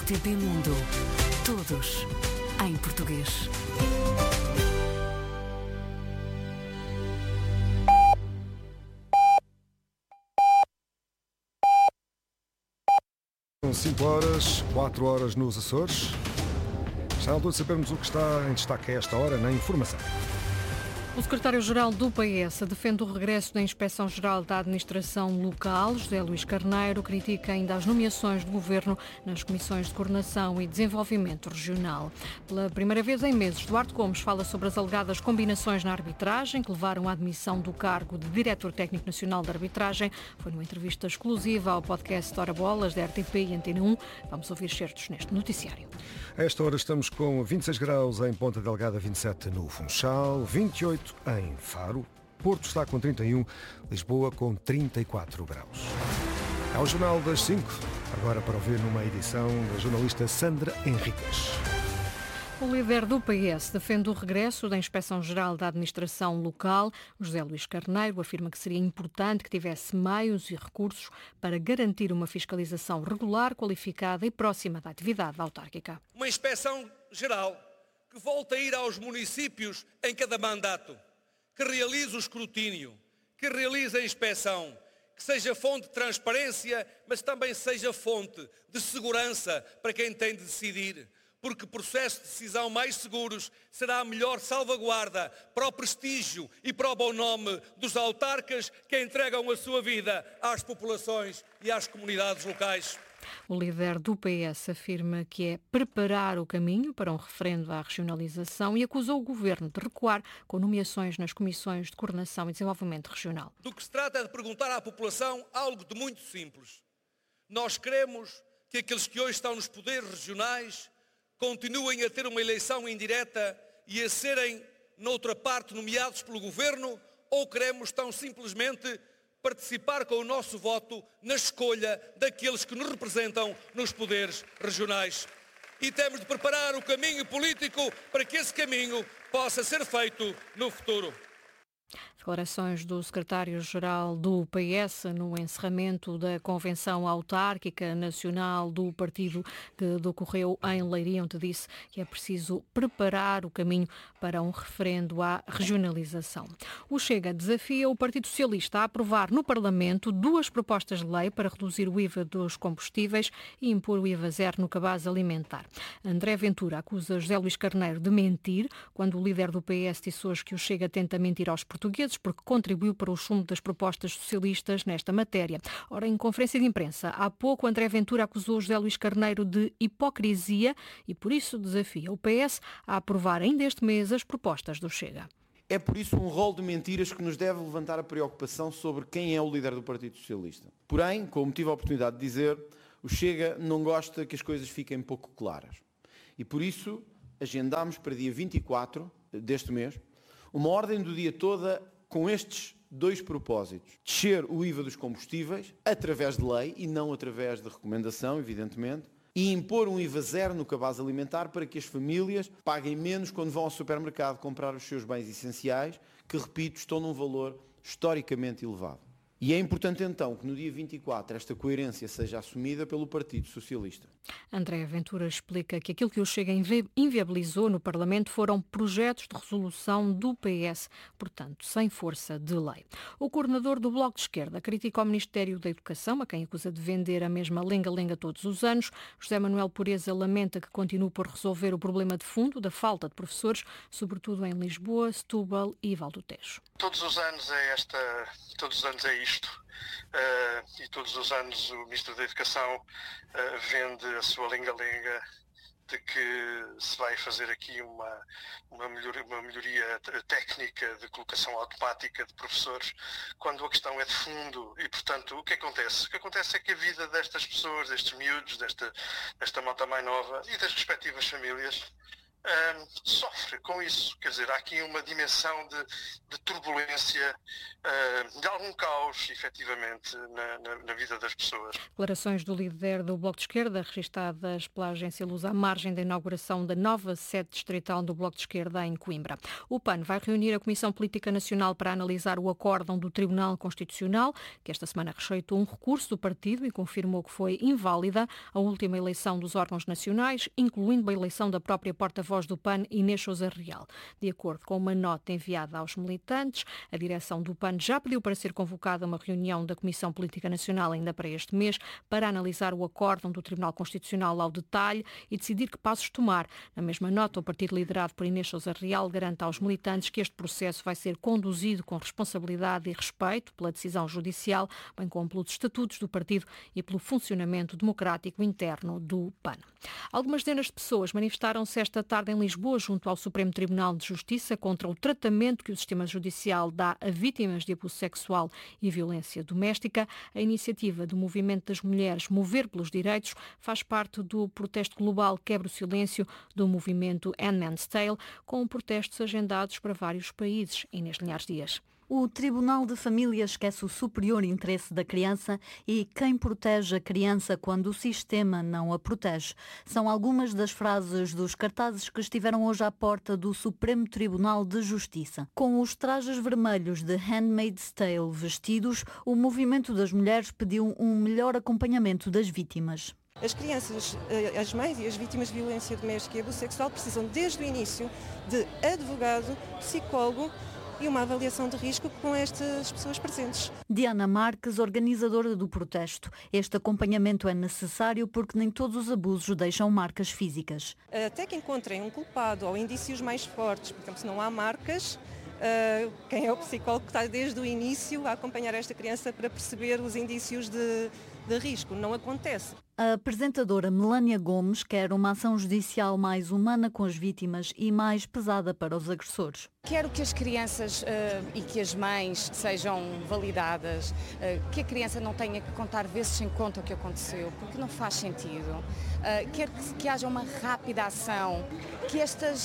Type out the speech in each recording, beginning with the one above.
RTP Mundo. Todos em português. São 5 horas, 4 horas nos Açores. Está na altura de sabermos o que está em destaque a esta hora na informação. O secretário-geral do PS defende o regresso da Inspeção-Geral da Administração Local. José Luís Carneiro critica ainda as nomeações do Governo nas Comissões de Coordenação e Desenvolvimento Regional. Pela primeira vez em meses, Duarte Gomes fala sobre as alegadas combinações na arbitragem que levaram à admissão do cargo de Diretor Técnico Nacional de Arbitragem. Foi numa entrevista exclusiva ao podcast Hora Bolas, da RTP e Antena 1. Vamos ouvir certos neste noticiário. A esta hora estamos com 26 graus em Ponta Delgada, 27 no Funchal, 28 em Faro, Porto está com 31, Lisboa com 34 graus. É o Jornal das 5, agora para ouvir numa edição da jornalista Sandra Henriques. O líder do PS defende o regresso da Inspeção-Geral da Administração Local. José Luís Carneiro afirma que seria importante que tivesse meios e recursos para garantir uma fiscalização regular, qualificada e próxima da atividade autárquica. Uma Inspeção-Geral que volta a ir aos municípios em cada mandato, que realize o escrutínio, que realize a inspeção, que seja fonte de transparência, mas também seja fonte de segurança para quem tem de decidir. Porque processos de decisão mais seguros será a melhor salvaguarda para o prestígio e para o bom nome dos autarcas que entregam a sua vida às populações e às comunidades locais. O líder do PS afirma que é preparar o caminho para um referendo à regionalização e acusou o Governo de recuar com nomeações nas Comissões de Coordenação e Desenvolvimento Regional. Do que se trata é de perguntar à população algo de muito simples. Nós queremos que aqueles que hoje estão nos poderes regionais continuem a ter uma eleição indireta e a serem, noutra parte, nomeados pelo Governo, ou queremos tão simplesmente participar com o nosso voto na escolha daqueles que nos representam nos poderes regionais. E temos de preparar o caminho político para que esse caminho possa ser feito no futuro. Declarações do secretário-geral do PS no encerramento da Convenção Autárquica Nacional do partido que decorreu em Leiria, onde disse que é preciso preparar o caminho para um referendo à regionalização. O Chega desafia o Partido Socialista a aprovar no Parlamento 2 propostas de lei para reduzir o IVA dos combustíveis e impor o IVA zero no cabaz alimentar. André Ventura acusa José Luís Carneiro de mentir, quando o líder do PS disse hoje que o Chega tenta mentir aos portugueses porque contribuiu para o chumbo das propostas socialistas nesta matéria. Ora, em conferência de imprensa, há pouco André Ventura acusou José Luís Carneiro de hipocrisia e por isso desafia o PS a aprovar ainda este mês as propostas do Chega. É por isso um rol de mentiras que nos deve levantar a preocupação sobre quem é o líder do Partido Socialista. Porém, como tive a oportunidade de dizer, o Chega não gosta que as coisas fiquem pouco claras. E por isso agendámos para dia 24 deste mês uma ordem do dia toda com estes 2 propósitos. Descer o IVA dos combustíveis através de lei e não através de recomendação, evidentemente, e impor um IVA zero no cabaz alimentar para que as famílias paguem menos quando vão ao supermercado comprar os seus bens essenciais, que, repito, estão num valor historicamente elevado. E é importante então que no dia 24 esta coerência seja assumida pelo Partido Socialista. André Ventura explica que aquilo que o Chega inviabilizou no Parlamento foram projetos de resolução do PS, portanto, sem força de lei. O coordenador do Bloco de Esquerda critica o Ministério da Educação, a quem acusa de vender a mesma lenga-lenga todos os anos. José Manuel Pureza lamenta que continue por resolver o problema de fundo da falta de professores, sobretudo em Lisboa, Setúbal e Val do Tejo. Todos os anos é isto. E todos os anos o Ministro da Educação vende a sua lenga-lenga de que se vai fazer aqui uma melhoria técnica de colocação automática de professores, quando a questão é de fundo. E, portanto, o que acontece? O que acontece é que a vida destas pessoas, destes miúdos, desta malta mais nova e das respectivas famílias sofre com isso. Quer dizer, há aqui uma dimensão de turbulência, de algum caos, efetivamente, na vida das pessoas. Declarações do líder do Bloco de Esquerda, registadas pela agência Lusa à margem da inauguração da nova sede distrital do Bloco de Esquerda em Coimbra. O PAN vai reunir a Comissão Política Nacional para analisar o acórdão do Tribunal Constitucional, que esta semana rejeitou um recurso do partido e confirmou que foi inválida a última eleição dos órgãos nacionais, incluindo a eleição da própria porta-voz do PAN, Inês Sousa Real. De acordo com uma nota enviada aos militantes, a direção do PAN já pediu para ser convocada uma reunião da Comissão Política Nacional ainda para este mês para analisar o acórdão do Tribunal Constitucional ao detalhe e decidir que passos tomar. Na mesma nota, o partido liderado por Inês Sousa Real garante aos militantes que este processo vai ser conduzido com responsabilidade e respeito pela decisão judicial, bem como pelos estatutos do partido e pelo funcionamento democrático interno do PAN. Algumas dezenas de pessoas manifestaram-se esta tarde em Lisboa junto ao Supremo Tribunal de Justiça contra o tratamento que o sistema judicial dá a vítimas de abuso sexual e violência doméstica. A iniciativa do Movimento das Mulheres Mover pelos Direitos faz parte do protesto global Quebra o Silêncio do movimento Handmaid's Tale, com protestos agendados para vários países. Inês Linhares Dias. O Tribunal de Família esquece o superior interesse da criança e quem protege a criança quando o sistema não a protege. São algumas das frases dos cartazes que estiveram hoje à porta do Supremo Tribunal de Justiça. Com os trajes vermelhos de Handmaid's Tale vestidos, o movimento das mulheres pediu um melhor acompanhamento das vítimas. As crianças, as mães e as vítimas de violência doméstica e abuso sexual precisam desde o início de advogado, psicólogo e uma avaliação de risco com estas pessoas presentes. Diana Marques, organizadora do protesto. Este acompanhamento é necessário porque nem todos os abusos deixam marcas físicas. Até que encontrem um culpado ou indícios mais fortes, por exemplo, se não há marcas, quem é o psicólogo que está desde o início a acompanhar esta criança para perceber os indícios de risco? Não acontece. A apresentadora Melânia Gomes quer uma ação judicial mais humana com as vítimas e mais pesada para os agressores. Quero que as crianças e que as mães sejam validadas, que a criança não tenha que contar vezes sem conta o que aconteceu, porque não faz sentido. Quero que haja uma rápida ação, que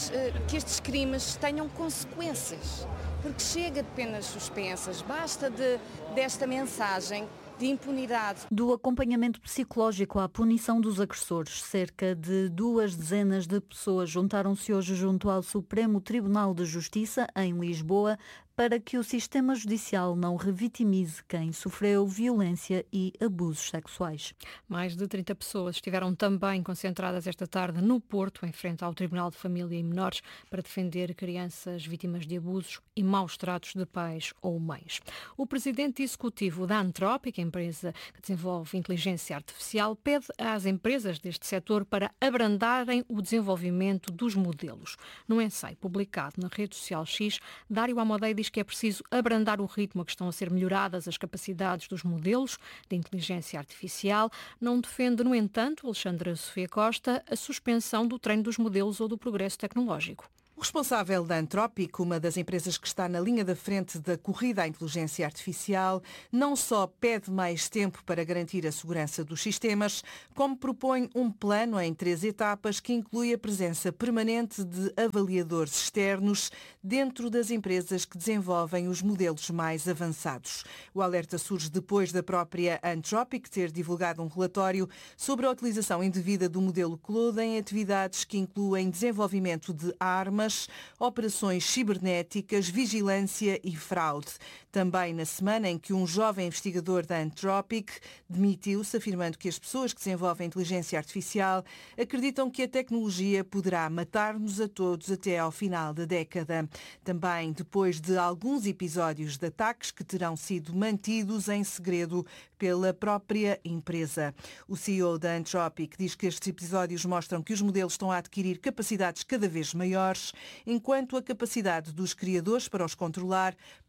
estes crimes tenham consequências, porque chega de penas suspensas, basta desta mensagem de impunidade. Do acompanhamento psicológico à punição dos agressores, cerca de 2 dezenas de pessoas juntaram-se hoje junto ao Supremo Tribunal de Justiça, em Lisboa, para que o sistema judicial não revitimize quem sofreu violência e abusos sexuais. Mais de 30 pessoas estiveram também concentradas esta tarde no Porto, em frente ao Tribunal de Família e Menores, para defender crianças vítimas de abusos e maus tratos de pais ou mães. O presidente executivo da Anthropic, a empresa que desenvolve inteligência artificial, pede às empresas deste setor para abrandarem o desenvolvimento dos modelos. Num ensaio publicado na rede social X, Dário Amodei diz que é preciso abrandar o ritmo a que estão a ser melhoradas as capacidades dos modelos de inteligência artificial. Não defende, no entanto, Alexandra Sofia Costa, a suspensão do treino dos modelos ou do progresso tecnológico. O responsável da Anthropic, uma das empresas que está na linha da frente da corrida à inteligência artificial, não só pede mais tempo para garantir a segurança dos sistemas, como propõe um plano em 3 etapas que inclui a presença permanente de avaliadores externos dentro das empresas que desenvolvem os modelos mais avançados. O alerta surge depois da própria Anthropic ter divulgado um relatório sobre a utilização indevida do modelo Claude em atividades que incluem desenvolvimento de armas, operações cibernéticas, vigilância e fraude. Também na semana em que um jovem investigador da Anthropic demitiu-se, afirmando que as pessoas que desenvolvem inteligência artificial acreditam que a tecnologia poderá matar-nos a todos até ao final da década. Também depois de alguns episódios de ataques que terão sido mantidos em segredo pela própria empresa. O CEO da Anthropic diz que estes episódios mostram que os modelos estão a adquirir capacidades cada vez maiores, enquanto a capacidade dos criadores para os controlar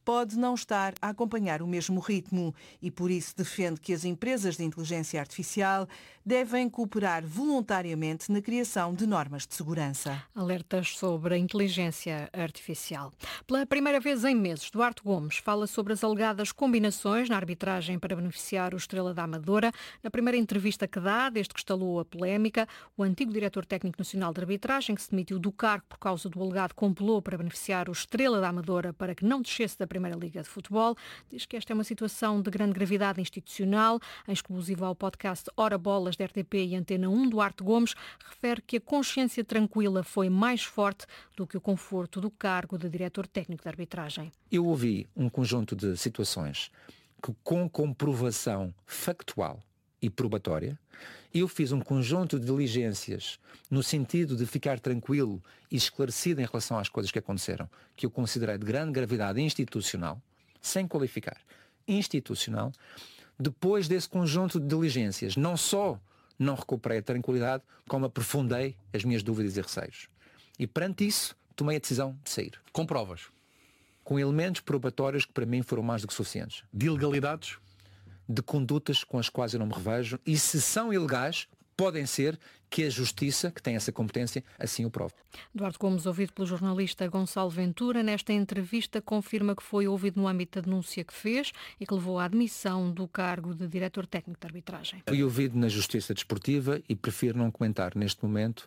pode não estar a acompanhar o mesmo ritmo e por isso defende que as empresas de inteligência artificial devem cooperar voluntariamente na criação de normas de segurança. Alertas sobre a inteligência artificial. Pela primeira vez em meses, Duarte Gomes fala sobre as alegadas combinações na arbitragem para beneficiar o Estrela da Amadora. Na primeira entrevista que dá, desde que estalou a polémica, o antigo diretor técnico nacional de arbitragem, que se demitiu do cargo por causa do alegado complô para beneficiar o Estrela da Amadora para que não descesse da Primeira Liga de Futebol, diz que esta é uma situação de grande gravidade institucional. Em exclusivo ao podcast Hora Bolas da RTP e Antena 1, Duarte Gomes refere que a consciência tranquila foi mais forte do que o conforto do cargo de diretor técnico de arbitragem. Eu ouvi um conjunto de situações que, com comprovação factual e probatória, eu fiz um conjunto de diligências no sentido de ficar tranquilo e esclarecido em relação às coisas que aconteceram, que eu considerei de grande gravidade institucional, sem qualificar, institucional. Depois desse conjunto de diligências, não só não recuperei a tranquilidade, como aprofundei as minhas dúvidas e receios. E perante isso, tomei a decisão de sair. Com provas? Com elementos probatórios que para mim foram mais do que suficientes. De ilegalidades? De condutas com as quais eu não me revejo, e se são ilegais, podem ser que a Justiça, que tem essa competência, assim o prove. Duarte Gomes, ouvido pelo jornalista Gonçalo Ventura, nesta entrevista confirma que foi ouvido no âmbito da denúncia que fez e que levou à admissão do cargo de diretor técnico de arbitragem. Fui ouvido na Justiça Desportiva e prefiro não comentar neste momento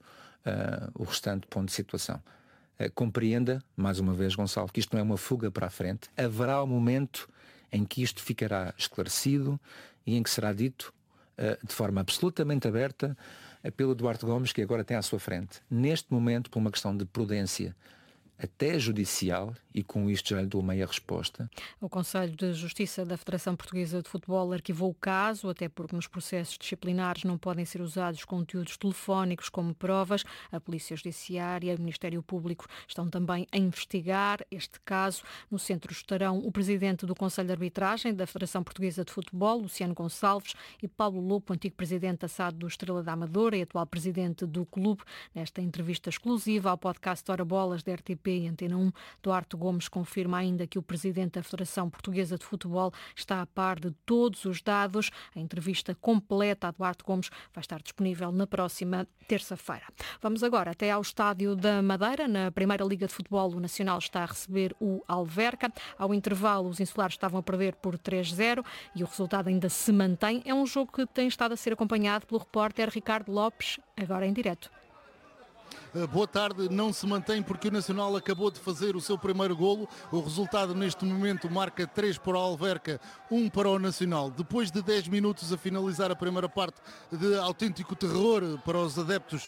o restante ponto de situação. Compreenda, mais uma vez, Gonçalo, que isto não é uma fuga para a frente. Haverá um momento em que isto ficará esclarecido e em que será dito de forma absolutamente aberta pelo Duarte Gomes, que agora tem à sua frente. Neste momento, por uma questão de prudência até judicial, e com isto já lhe dou meia resposta. O Conselho de Justiça da Federação Portuguesa de Futebol arquivou o caso, até porque nos processos disciplinares não podem ser usados conteúdos telefónicos como provas. A Polícia Judiciária e o Ministério Público estão também a investigar este caso. No centro estarão o presidente do Conselho de Arbitragem da Federação Portuguesa de Futebol, Luciano Gonçalves, e Paulo Lopo, antigo presidente assado do Estrela da Amadora e atual presidente do clube. Nesta entrevista exclusiva ao podcast Hora Bolas da RTP e Antena 1, Duarte Gomes confirma ainda que o presidente da Federação Portuguesa de Futebol está a par de todos os dados. A entrevista completa a Duarte Gomes vai estar disponível na próxima terça-feira. Vamos agora até ao Estádio da Madeira. Na Primeira Liga de Futebol, o Nacional está a receber o Alverca. Ao intervalo, os insulares estavam a perder por 3-0 e o resultado ainda se mantém. É um jogo que tem estado a ser acompanhado pelo repórter Ricardo Lopes, agora em direto. Boa tarde, não se mantém porque o Nacional acabou de fazer o seu primeiro golo. O resultado neste momento marca 3 para o Alverca, 1 para o Nacional. Depois de 10 minutos a finalizar a primeira parte de autêntico terror para os adeptos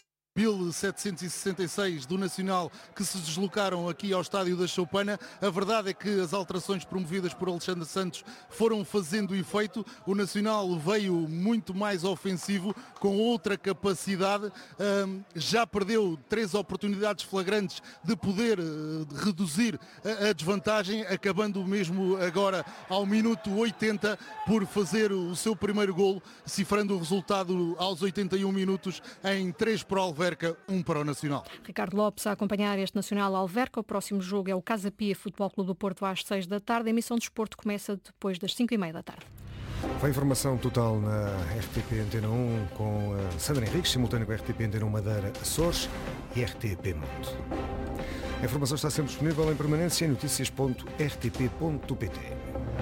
1766 do Nacional que se deslocaram aqui ao Estádio da Choupana. A verdade é que as alterações promovidas por Alexandre Santos foram fazendo efeito. O Nacional veio muito mais ofensivo, com outra capacidade. Já perdeu 3 oportunidades flagrantes de poder reduzir a desvantagem, acabando mesmo agora ao minuto 80 por fazer o seu primeiro golo, cifrando o resultado aos 81 minutos em 3 para o Alverca, 1 para o Nacional. Ricardo Lopes a acompanhar este Nacional Alverca. O próximo jogo é o Casa Pia Futebol Clube do Porto às 6 da tarde. A emissão de desporto começa depois das 5h30 da tarde. A informação total na RTP Antena 1 com Sandra Henriques, simultâneo com a RTP Antena 1 Madeira Açores e RTP Mundo. A informação está sempre disponível em permanência em noticias.rtp.pt.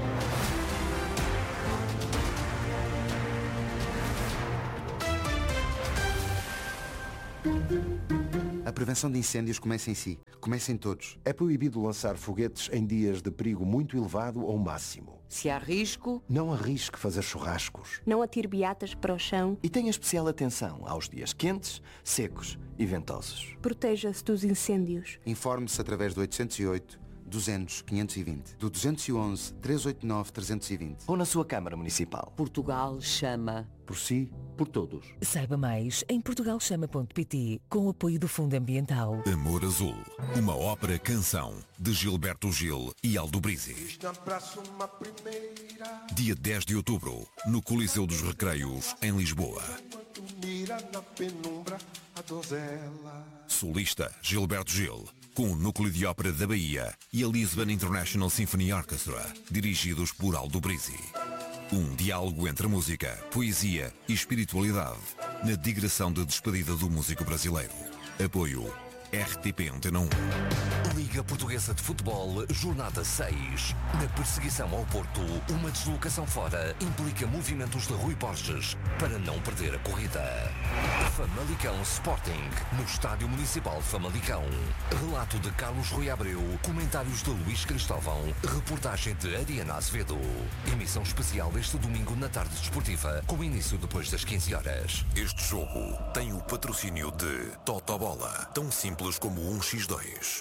A prevenção de incêndios começa em si. Começa em todos. É proibido lançar foguetes em dias de perigo muito elevado ou máximo. Se há risco, não arrisque fazer churrascos. Não atire beatas para o chão. E tenha especial atenção aos dias quentes, secos e ventosos. Proteja-se dos incêndios. Informe-se através do 808 200 520, do 211 389 320 ou na sua Câmara Municipal. Portugal chama. Por si, por todos. Saiba mais em portugalchama.pt, com o apoio do Fundo Ambiental. Amor Azul, uma ópera-canção de Gilberto Gil e Aldo Brizzi. Dia 10 de outubro, no Coliseu dos Recreios, em Lisboa. Solista Gilberto Gil. com o Núcleo de Ópera da Bahia e a Lisbon International Symphony Orchestra, dirigidos por Aldo Brisi. Um diálogo entre música, poesia e espiritualidade, na digressão de despedida do músico brasileiro. Apoio RTP Antena 1. Liga Portuguesa de Futebol, jornada 6. Na perseguição ao Porto, uma deslocação fora implica movimentos de Rui Borges para não perder a corrida. Famalicão Sporting, no Estádio Municipal de Famalicão. Relato de Carlos Rui Abreu, comentários de Luís Cristóvão, reportagem de Ariana Azevedo. Emissão especial este domingo na tarde desportiva, com início depois das 15 horas. Este jogo tem o patrocínio de Totobola, tão simples como 1x2.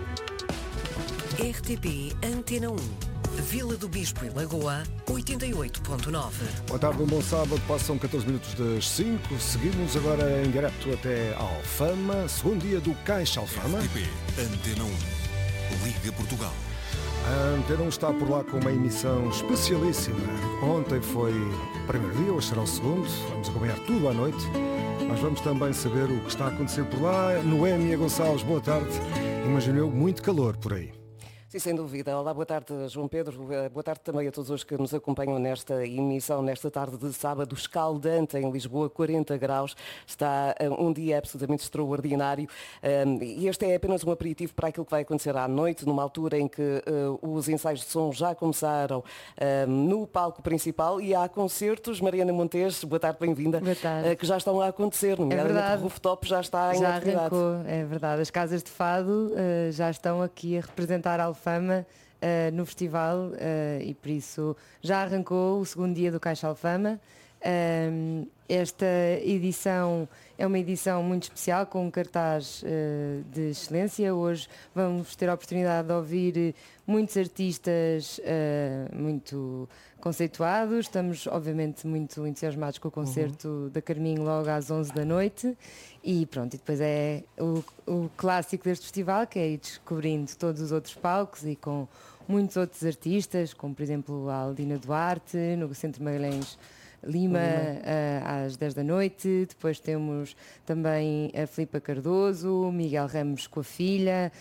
RTP Antena 1. Vila do Bispo e Lagoa, 88.9. Boa tarde, um bom sábado. Passam 14 minutos das 5. Seguimos agora em direto até Alfama. Segundo dia do Caixa Alfama. RTP Antena 1. Liga Portugal. A Antena 1 está por lá com uma emissão especialíssima. Ontem foi o primeiro dia, hoje será o segundo. Vamos acompanhar tudo à noite. Mas vamos também saber o que está a acontecer por lá. Noémia Gonçalves, boa tarde. Imagino eu muito calor por aí. Sim, sem dúvida. Olá, boa tarde, João Pedro. Boa tarde também a todos os que nos acompanham nesta emissão, nesta tarde de sábado escaldante em Lisboa, 40 graus. Está um dia absolutamente extraordinário. E este é apenas um aperitivo para aquilo que vai acontecer à noite, numa altura em que os ensaios de som já começaram no palco principal e há concertos. Mariana Montes, boa tarde, bem-vinda. Boa tarde. Que já estão a acontecer, nomeadamente o rooftop já está em atividade. Já arrancou, é verdade. As casas de fado já estão aqui a representar a Alfama no festival e por isso já arrancou o segundo dia do Caixa Alfama. Esta edição é uma edição muito especial, com um cartaz de excelência. Hoje vamos ter a oportunidade de ouvir muitos artistas muito conceituados. Estamos obviamente muito entusiasmados com o concerto da Carminho logo às 11 da noite. E pronto, e depois é o clássico deste festival, que é ir descobrindo todos os outros palcos e com muitos outros artistas, como por exemplo a Aldina Duarte, no Centro Magalhães Lima, às 10 da noite. Depois temos também a Filipa Cardoso, Miguel Ramos com a filha.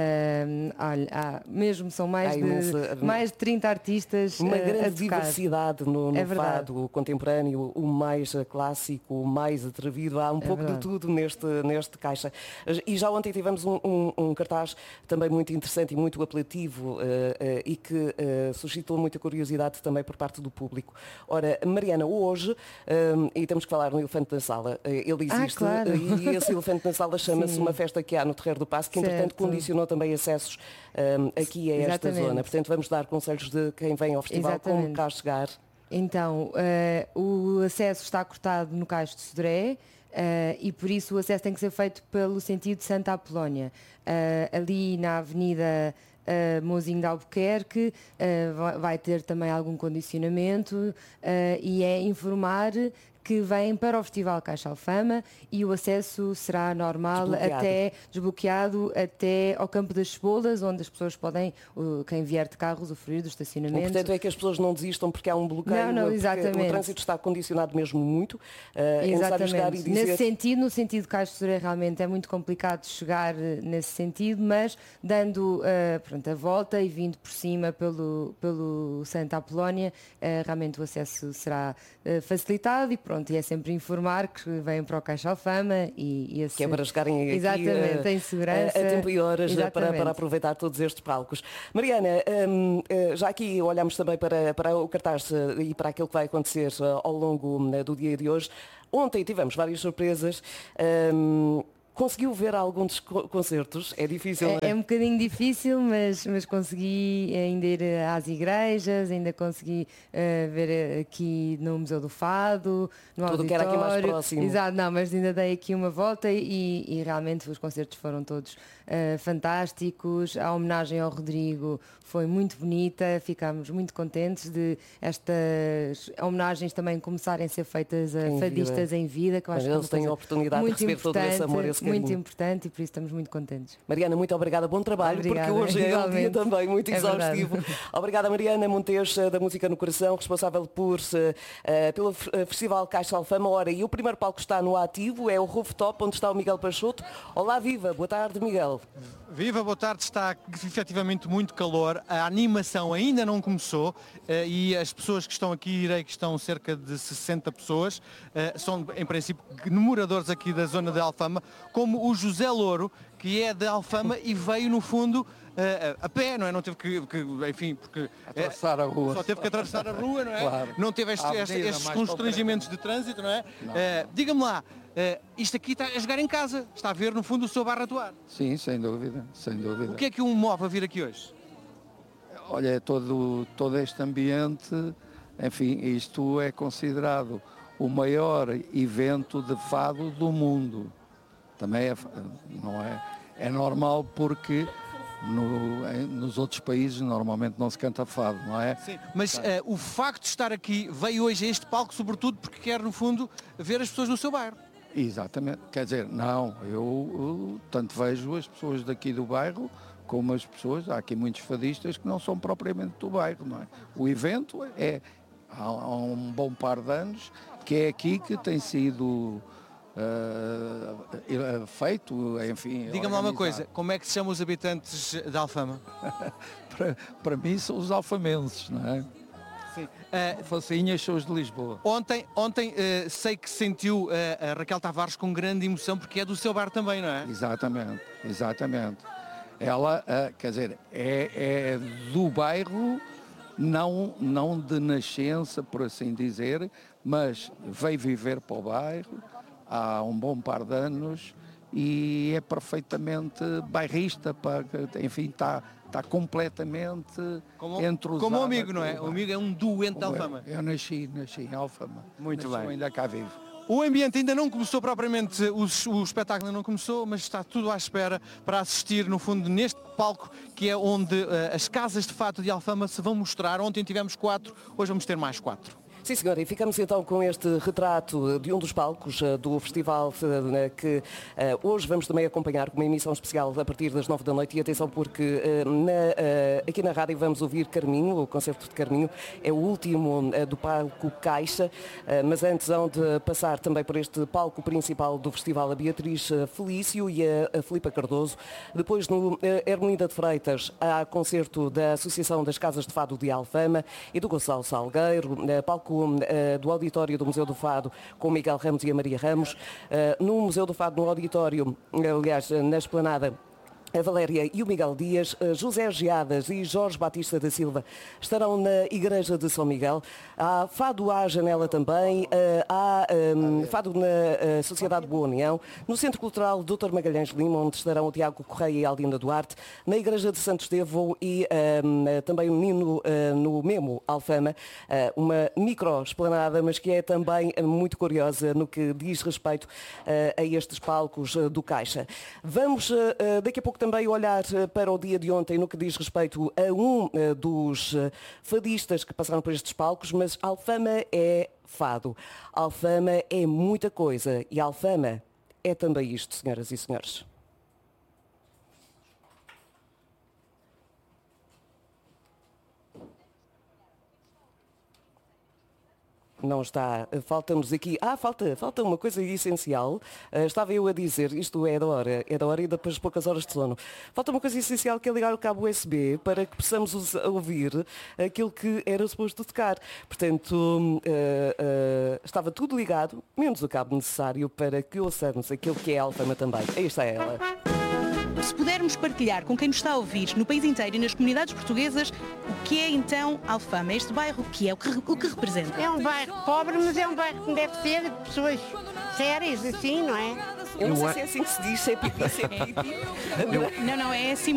Mesmo são mais de 30 artistas. Uma grande a diversidade no fado contemporâneo, o mais clássico, o mais atrevido. Há um pouco de tudo neste Caixa. E já ontem tivemos um cartaz também muito interessante e muito apelativo e que suscitou muita curiosidade também por parte do público. Ora, Mariana, hoje, e temos que falar no Elefante na Sala, ele existe, claro. E esse Elefante na Sala chama-se uma festa que há no Terreiro do Paço, que entretanto condicionou também acessos aqui a esta zona. Portanto, vamos dar conselhos de quem vem ao festival, como cá chegar. Então, o acesso está cortado no Cais de Sodré. E por isso o acesso tem que ser feito pelo sentido de Santa Apolónia, ali na Avenida Mozinho de Albuquerque. Vai ter também algum condicionamento e é informar que vêm para o Festival Caixa Alfama e o acesso será normal, desbloqueado até ao Campo das Cebolas, onde as pessoas podem, quem vier de carro, usufruir do estacionamento. O portanto é que as pessoas não desistam porque há um bloqueio, não, exatamente. O trânsito está condicionado mesmo muito. Exatamente. Nesse sentido, no sentido de Caixa de Sodré, realmente é muito complicado chegar nesse sentido, mas dando a volta e vindo por cima pelo Santa Apolónia, realmente o acesso será facilitado e é sempre informar que vêm para o Caixa Alfama e que é para chegarem aqui exatamente, em segurança, a tempo e horas para aproveitar todos estes palcos. Mariana, já aqui olhamos também para o cartaz e para aquilo que vai acontecer ao longo do dia de hoje. Ontem tivemos várias surpresas. Conseguiu ver algum dos concertos? É difícil, não é? É um bocadinho difícil, mas consegui ainda ir às igrejas, ainda consegui ver aqui no Museu do Fado, no auditório. Tudo que era aqui mais próximo. Exato, não, mas ainda dei aqui uma volta e realmente os concertos foram todos fantásticos. A homenagem ao Rodrigo foi muito bonita, ficámos muito contentes de estas homenagens também começarem a ser feitas a fadistas em vida, que eu acho que eles têm a oportunidade de receber todo esse amor, esse muito importante e por isso estamos muito contentes. Mariana, muito obrigada, bom trabalho, Obrigada, porque hoje é um igualmente. dia também muito É exaustivo. verdade. Obrigada, Mariana Montes, da Música no Coração, responsável pelo Festival Caixa Alfama. Ora, e o primeiro palco está no ativo, é o rooftop, onde está o Miguel Peixoto. Olá, viva, boa tarde, Miguel. Viva, boa tarde, está efetivamente muito calor, a animação ainda não começou e as pessoas que estão aqui, direi que estão cerca de 60 pessoas, são em princípio moradores aqui da zona de Alfama, como o José Louro, que é de Alfama e veio no fundo a pé, não é? Não teve que enfim, porque atravessar a rua. Só teve que atravessar a rua, não é? Claro. Não teve estes constrangimentos de trânsito, não é? Diga-me lá, isto aqui está a jogar em casa, está a ver no fundo o seu bairro atuar. Sim, sem dúvida, sem dúvida. O que é que o move a vir aqui hoje? Olha, é todo este ambiente, enfim, isto é considerado o maior evento de fado do mundo. Também não é? É normal porque nos outros países normalmente não se canta fado, não é? Sim, mas o facto de estar aqui veio hoje a este palco sobretudo porque quer no fundo ver as pessoas no seu bairro. Exatamente, quer dizer, não, eu tanto vejo as pessoas daqui do bairro como as pessoas, há aqui muitos fadistas que não são propriamente do bairro, não é? O evento há um bom par de anos que é aqui que tem sido feito, enfim. Diga-me lá uma coisa, como é que se chamam os habitantes de Alfama? para mim são os alfamenses, não é? Sim. Facinhas são os de Lisboa. Ontem sei que sentiu a Raquel Tavares com grande emoção porque é do seu bar também, não é? Exatamente. Ela, quer dizer, é do bairro, não de nascença, por assim dizer, mas veio viver para o bairro há um bom par de anos e é perfeitamente bairrista, enfim, está completamente entrosado. Como o amigo, não é? O amigo é um doente de Alfama. Eu nasci em Alfama. Muito bem. Ainda cá vivo. O ambiente ainda não começou propriamente, o espetáculo ainda não começou, mas está tudo à espera para assistir, no fundo, neste palco, que é onde as casas de fado de Alfama se vão mostrar. Ontem tivemos 4, hoje vamos ter mais 4. Sim, senhora, e ficamos então com este retrato de um dos palcos do festival que hoje vamos também acompanhar com uma emissão especial a partir das 9 da noite. E atenção porque aqui na rádio vamos ouvir Carminho, o concerto de Carminho, é o último do palco Caixa, mas antes hão de passar também por este palco principal do festival a Beatriz Felício e a Filipa Cardoso. Depois no Hermelinda de Freitas há concerto da Associação das Casas de Fado de Alfama e do Gonçalo Salgueiro, palco do auditório do Museu do Fado com Miguel Ramos e a Maria Ramos. No Museu do Fado, no auditório, aliás, na esplanada, a Valéria e o Miguel Dias, José Geadas e Jorge Batista da Silva estarão na Igreja de São Miguel. Há fado à janela também, há fado na Sociedade Boa União, no Centro Cultural Dr. Magalhães Lima, onde estarão o Tiago Correia e a Aldina Duarte, na Igreja de Santo Estevão e também o Nino no Memo Alfama, uma micro-esplanada, mas que é também muito curiosa no que diz respeito a estes palcos do Caixa. Vamos daqui a pouco também olhar para o dia de ontem no que diz respeito a um dos fadistas que passaram por estes palcos, mas Alfama é fado. Alfama é muita coisa e Alfama é também isto, senhoras e senhores. Não está, falta-nos aqui, falta uma coisa essencial, estava eu a dizer, isto é da hora e depois poucas horas de sono, falta uma coisa essencial que é ligar o cabo USB para que possamos ouvir aquilo que era suposto tocar, portanto estava tudo ligado, menos o cabo necessário para que ouçamos aquilo que é a Alfama também. Aí está ela. Se pudermos partilhar com quem nos está a ouvir no país inteiro e nas comunidades portuguesas, o que é então Alfama? Este bairro, o que é? O que representa? É um bairro pobre, mas é um bairro que deve ser de pessoas sérias, assim, não é? Eu não sei se é assim que se diz, se é pipi, se é pipi. Não, é assim.